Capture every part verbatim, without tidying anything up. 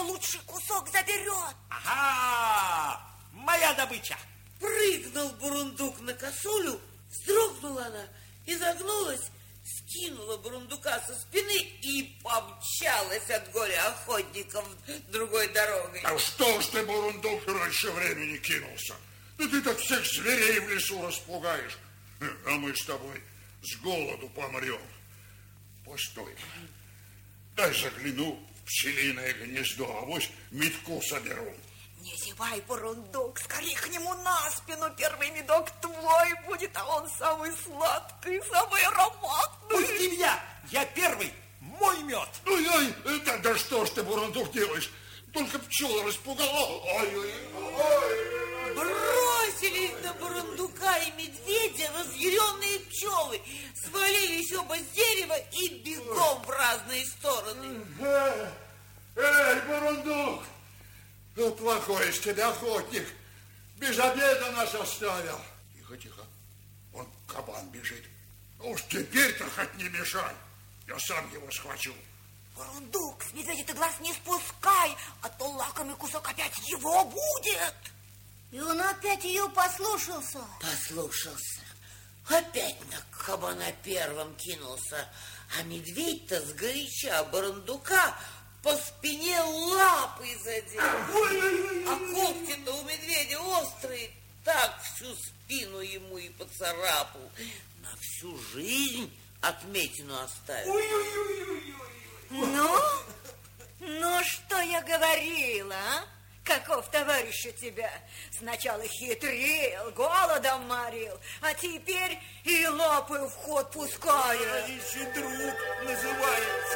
лучший кусок заберет. Ага, моя добыча. Прыгнул бурундук на косулю, вздрогнула она, изогнулась, скинула бурундука со спины и помчалась от горя охотников другой дорогой. А что ж ты, бурундук, раньше времени кинулся? Да ты так всех зверей в лесу распугаешь. А мы с тобой с голоду помрем. Постой, дай загляну в пчелиное гнездо, авось медку соберу. Не зевай, бурундук, скорее к нему на спину. Первый медок твой будет, а он самый сладкий, самый ароматный. Пусти меня, я первый, мой мед. Ой-ой, да, да что ж ты, бурундук, делаешь? Только пчелы распугала. Ой-ой-ой. Бросились на бурундука и медведя разъяренные пчелы, свалились оба с дерева и бегом в разные стороны. Эй, эй, бурундук, ну, плохой из тебя охотник, без обеда нас оставил. Тихо, тихо, вон кабан бежит. Уж теперь-то хоть не мешай, я сам его схвачу. Бурундук, с медведя ты глаз не спускай, а то лакомый кусок опять его будет. И он опять ее послушался. Послушался. Опять на кабана первым кинулся, а медведь-то сгоряча бурундука по спине лапой задел. А когти-то у медведя острые, так всю спину ему и поцарапал. На всю жизнь отметину оставил. Ну, ну что я говорила, а? Каков товарищ у тебя? Сначала хитрил, голодом морил, а теперь и лапы в ход пускает. Товарищ друг называется.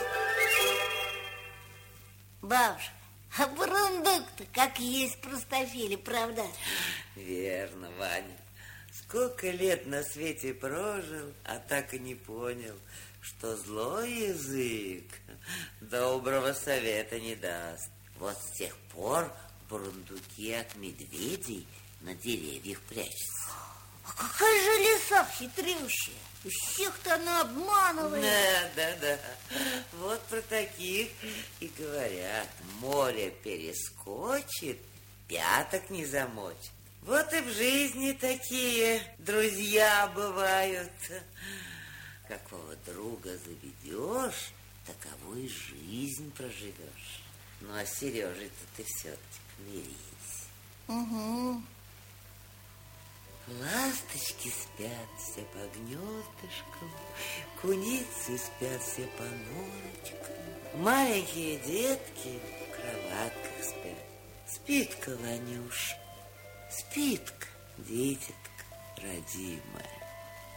Бабушка, а бурундук-то как есть простофили, правда? Верно, Ваня. Сколько лет на свете прожил, а так и не понял, что злой язык доброго совета не даст. Вот с тех пор бурундуки от медведей на деревьях прячутся. А какая же лиса хитрющая. Всех-то она обманывает. Да, да, да. Вот про таких и говорят. Море перескочит, пяток не замочит. Вот и в жизни такие друзья бывают. Какого друга заведешь, таковой и жизнь проживешь. Ну, а с Сережей-то ты все-таки помирись. Угу. Ласточки спят все по гнездышкам, куницы спят все по норочкам, маленькие детки в кроватках спят. Спит-ка, Ванюш, спит-ка, дитятка родимая.